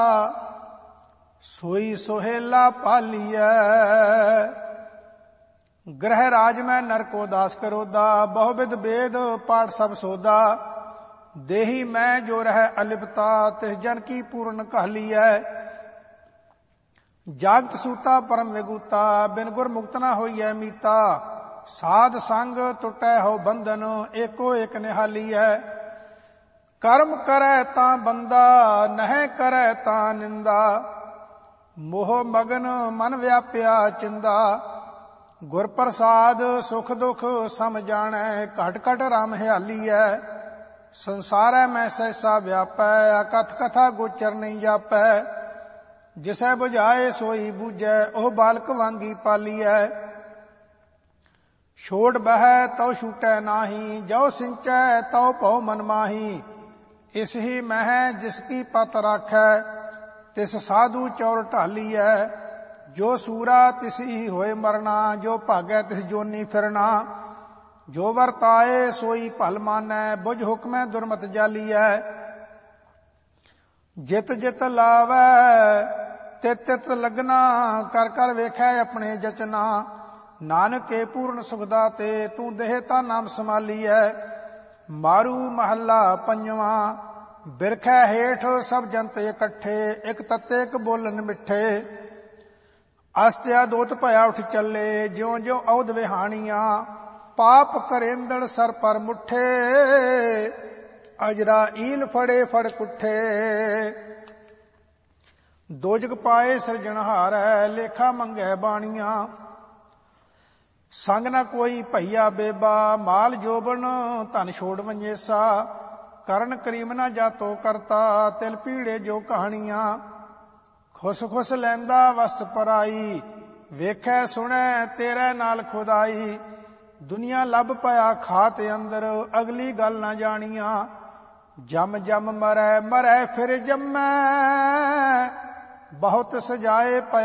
सोई सोहेला पालिया। ग्रह राज में नर को दास करोदा, बहुविध वेद पाठ सब सोदा। देही मैं जो रह अलिपता, तिस जन की पूर्ण कहलिया। जागत सूता परम विगूता, बिन गुर मुक्त न होइए मीता। साध संग टुटै हो बंधन, एको एक निहालिया। कर्म करै तां बंदा, नह करै तां निंदा। मोह मगन मन व्याप्या चिंदा। गुर प्रसाद सुख दुख सम जानै, घट घट राम हियालिया। संसारै में सहसा व्यापै, अकथ कथा गोचर नहीं जापै। जिसै बुझाए सोई बूझै, ओह बालक वांगी पालिया। छोड़ बहै तौ छूटै नाही, जो सिंचै तौ भौ मन माही। इस ही मह जिसकी पत राखै, तिस साधु चौर ढालिया। जो सूरा तिस ही होए मरना, जो भागै तिस जोनी फिरना। जो वरताए सोई भल मानै, बुझ हुक्मै दुर्मत जालिया। जित जित लावै तित तित लगना, कर कर वेखै अपने जचना। नानक के पूर्ण सुख दाते, तू देहता नाम संभालिया। मारू महला पंजवा, बिरखै हेठ सब जंत इकट्ठे, एक तत्ते एक बोलन मिठे। अस्त्या दोत भया उठ चले, ज्यों ज्यों औध विहानियां। पाप करेंदड़ सर पर मुठे, अजरा ईल फड़े फड़ कुठे। दोजग पाए सिरजनहार, लेखा मंगै बाणियां। संग न कोई भैया बेबा, माल जोबन धन छोड़ वंजेसा। करण करीम न जातो करता, तिल पीड़े जो कहानियां। खुस खुस लैंदा वस्त पराई, वेखै सुनै तेरे नाल खुदाई। दुनिया लब पाया खात अंदर, अगली गल न जानिया। जम जम मरै मरै फिर जम्मै, बहुत सजाए